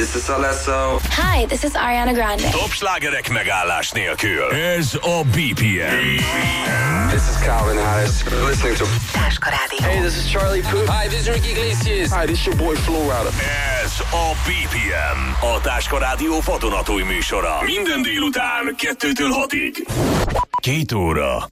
this is Alesso. Hi, this is Ariana Grande. Top slágerek megállás nélkül. Ez a BPM. This is Calvin Harris. Listening to Táska Rádió. Hey, this is Charlie Puth. Hi, this is Ricky Iglesias. Hi, this is your boy Flo Rida. Ez a BPM. A Táska Rádió vadonatúj műsora. Minden délután 2-től 6-ig. 2 óra.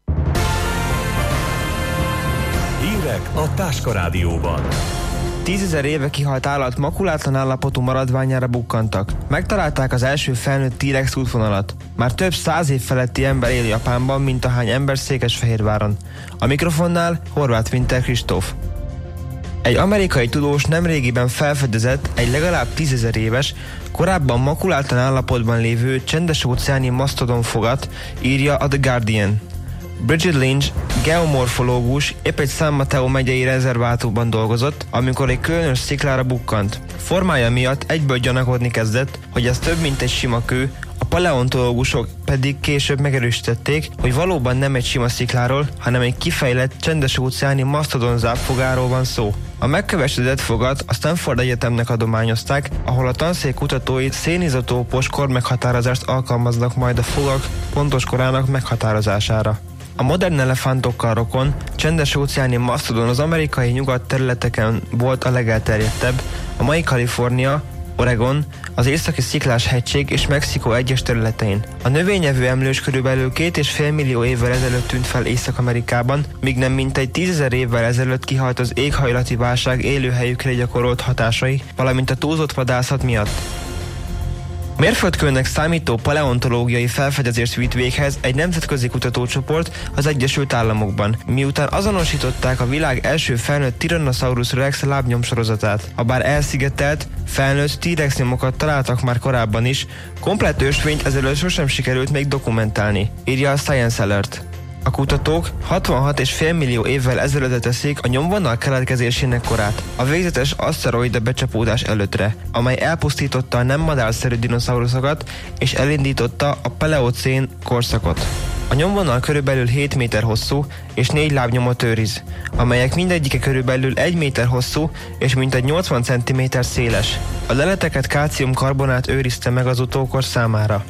Hírek a Táska Rádióban. 10 000 éve kihalt állat makulátlan állapotú maradványára bukkantak. Megtalálták az első felnőtt T-rex útvonalat. Már több 100 év feletti ember él Japánban, mint ahány ember Székesfehérváron. A mikrofonnál Horváth Winter Kristóf. Egy amerikai tudós nemrégiben felfedezett egy legalább 10 000 éves, korábban makulátlan állapotban lévő csendes-óceáni masztodonfogat, írja a The Guardian. Bridget Lynch, geomorfológus, épp egy San Mateo megyei rezervátumban dolgozott, amikor egy különös sziklára bukkant. Formája miatt egyből gyanakodni kezdett, hogy ez több mint egy sima kő, a paleontológusok pedig később megerősítették, hogy valóban nem egy sima szikláról, hanem egy kifejlett csendes-óceáni masztodon zápfogáról van szó. A megkövesedett fogat a Stanford Egyetemnek adományozták, ahol a tanszék kutatói szénizotópos kormeghatározást alkalmaznak majd a fogak pontos korának meghatározására. A modern elefántokkal rokon csendes-óceáni masztodon az amerikai nyugat területeken volt a legelterjedtebb, a mai Kalifornia, Oregon, az északi sziklás hegység és Mexikó egyes területein. A növényevő emlős körülbelül 2,5 millió évvel ezelőtt tűnt fel Észak-Amerikában, míg nem mintegy 10 000 évvel ezelőtt kihalt az éghajlati válság élőhelyükre gyakorolt hatásai, valamint a túlzott vadászat miatt. Mérföldkőnek számító paleontológiai felfedezést vitt véghez egy nemzetközi kutatócsoport az Egyesült Államokban, miután azonosították a világ első felnőtt Tyrannosaurus Rex lábnyomsorozatát. Habár elszigetelt, felnőtt T-rex nyomokat találtak már korábban is, komplett ősvényt ezelőtt sosem sikerült még dokumentálni, írja a Science Alert. A kutatók 66,5 millió évvel ezelőttre teszik a nyomvonal keletkezésének korát, a végzetes aszteroida becsapódás előttre, amely elpusztította a nem madárszerű dinoszauruszokat és elindította a paleocén korszakot. A nyomvonal körülbelül 7 méter hosszú és 4 lábnyomot őriz, amelyek mindegyike körülbelül 1 méter hosszú és mintegy 80 cm széles. A leleteket kálciumkarbonát őrizte meg az utókor számára.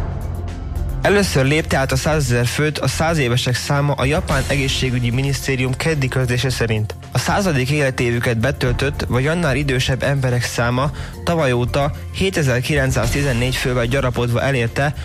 Először lépte át a 100 000 főt a 100 évesek száma a japán egészségügyi minisztérium keddi közlése szerint. A 100. életévüket betöltött vagy annál idősebb emberek száma tavaly óta 7914 fővel gyarapodva elérte